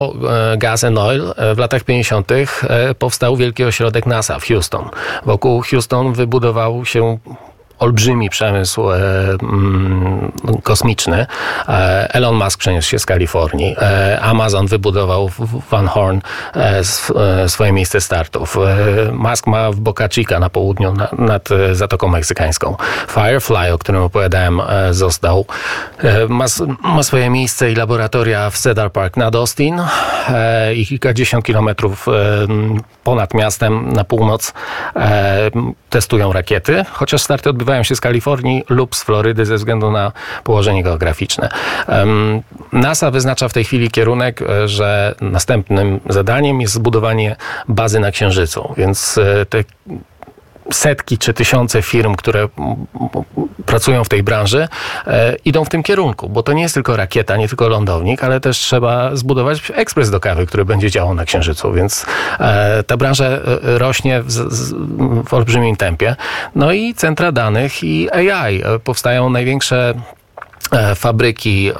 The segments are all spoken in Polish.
Gas and Oil w latach 50. powstał wielki ośrodek NASA w Houston. Wokół Houston wybudował się olbrzymi przemysł kosmiczny. Elon Musk przeniósł się z Kalifornii. Amazon wybudował w Van Horn swoje miejsce startów. Musk ma w Boca Chica na południu nad Zatoką Meksykańską. Firefly, o którym opowiadałem, został. Ma swoje miejsce i laboratoria w Cedar Park nad Austin i kilkadziesiąt kilometrów ponad miastem na północ testują rakiety, chociaż starty odbywają się z Kalifornii lub z Florydy ze względu na położenie geograficzne. NASA wyznacza w tej chwili kierunek, że następnym zadaniem jest zbudowanie bazy na Księżycu, więc te setki czy tysiące firm, które pracują w tej branży, idą w tym kierunku, bo to nie jest tylko rakieta, nie tylko lądownik, ale też trzeba zbudować ekspres do kawy, który będzie działał na Księżycu, więc ta branża rośnie w olbrzymim tempie. No i centra danych i AI. Powstają największe fabryki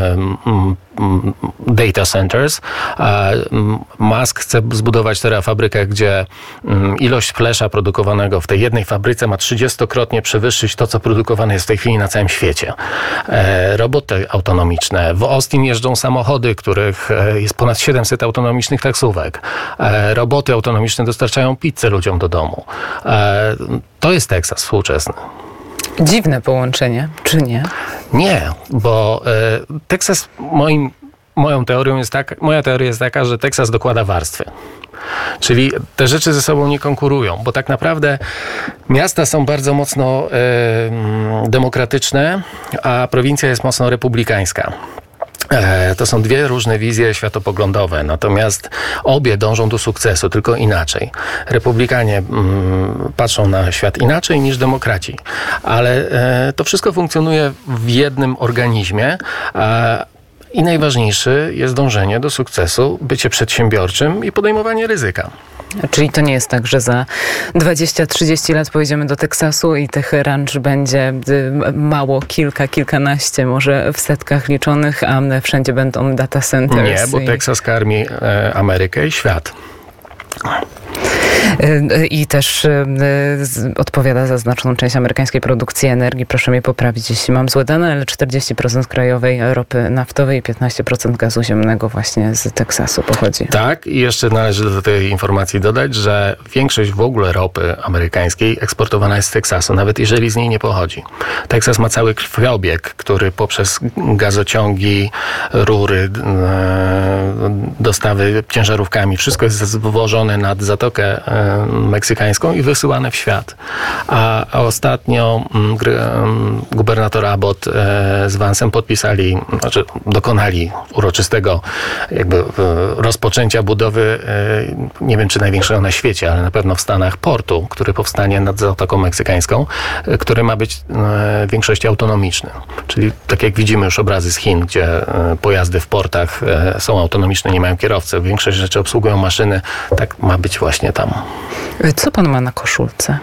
data centers. Musk chce zbudować teraz fabrykę, gdzie ilość flesza produkowanego w tej jednej fabryce ma 30-krotnie przewyższyć to, co produkowane jest w tej chwili na całym świecie. Roboty autonomiczne. W Austin jeżdżą samochody, których jest ponad 700 autonomicznych taksówek. Roboty autonomiczne dostarczają pizzę ludziom do domu. To jest Teksas współczesny. Dziwne połączenie, czy nie? Nie, bo Teksas, moja teoria jest taka, że Teksas dokłada warstwy. Czyli te rzeczy ze sobą nie konkurują, bo tak naprawdę miasta są bardzo mocno demokratyczne, a prowincja jest mocno republikańska. To są dwie różne wizje światopoglądowe, natomiast obie dążą do sukcesu, tylko inaczej. Republikanie patrzą na świat inaczej niż demokraci, ale to wszystko funkcjonuje w jednym organizmie. I najważniejsze jest dążenie do sukcesu, bycie przedsiębiorczym i podejmowanie ryzyka. Czyli to nie jest tak, że za 20-30 lat pojedziemy do Teksasu i tych ranch będzie mało, kilkanaście, może w setkach liczonych, a wszędzie będą data centers. Nie, bo Teksas karmi Amerykę i świat. I też odpowiada za znaczną część amerykańskiej produkcji energii. Proszę mnie poprawić, jeśli mam złe dane, ale 40% krajowej ropy naftowej i 15% gazu ziemnego właśnie z Teksasu pochodzi. Tak, i jeszcze należy do tej informacji dodać, że większość w ogóle ropy amerykańskiej eksportowana jest z Teksasu, nawet jeżeli z niej nie pochodzi. Teksas ma cały krwiobieg, który poprzez gazociągi, rury, dostawy ciężarówkami, wszystko jest zwożone nad Zatokę Meksykańską i wysyłane w świat. A ostatnio gubernator Abbott z Vance'em dokonali uroczystego jakby rozpoczęcia budowy, nie wiem czy największego na świecie, ale na pewno w Stanach, portu, który powstanie nad Zatoką Meksykańską, który ma być w większości autonomiczny. Czyli tak jak widzimy już obrazy z Chin, gdzie pojazdy w portach są autonomiczne, nie mają kierowcy. Większość rzeczy obsługują maszyny. Tak ma być właśnie tam. Co pan ma na koszulce?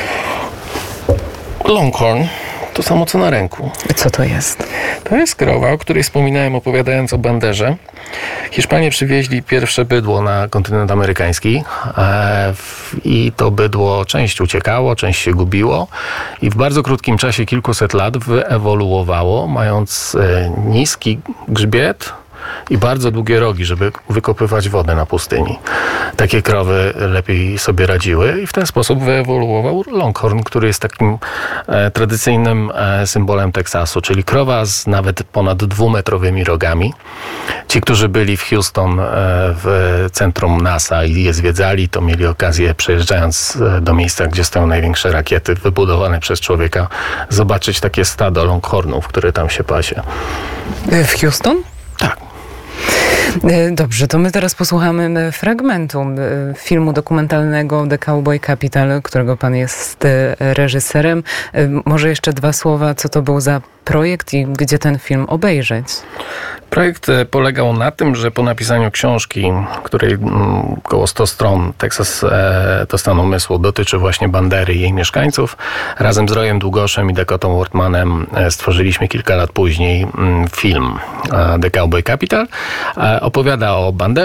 Longhorn. To samo co na ręku. Co to jest? To jest krowa, o której wspominałem opowiadając o banderze. Hiszpanie przywieźli pierwsze bydło na kontynent amerykański i to bydło część uciekało, część się gubiło i w bardzo krótkim czasie, kilkuset lat, wyewoluowało, mając niski grzbiet i bardzo długie rogi, żeby wykopywać wodę na pustyni. Takie krowy lepiej sobie radziły i w ten sposób wyewoluował Longhorn, który jest takim tradycyjnym symbolem Teksasu, czyli krowa z nawet ponad 2-metrowymi rogami. Ci, którzy byli w Houston w centrum NASA i je zwiedzali, to mieli okazję, przejeżdżając do miejsca, gdzie stoją największe rakiety wybudowane przez człowieka, zobaczyć takie stado Longhornów, które tam się pasie. W Houston? Tak. Dobrze, to my teraz posłuchamy fragmentu filmu dokumentalnego The Cowboy Capital, którego pan jest reżyserem. Może jeszcze 2 słowa, co to był za projekt i gdzie ten film obejrzeć? Projekt polegał na tym, że po napisaniu książki, której około 100 stron, Teksas to stan umysłu, dotyczy właśnie Bandery i jej mieszkańców, razem z Royem Długoszem i Dakotą Wortmanem stworzyliśmy kilka lat później film The Cowboy Capital. Opowiada o Banderze,